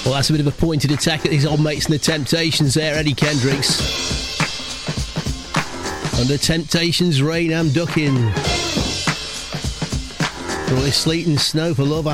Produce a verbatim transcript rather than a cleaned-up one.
Well, that's a bit of a pointed attack at his old mates in the Temptations there, Eddie Kendricks. Under Temptations' Rain I'm Ducking. For all this sleet and snow for love.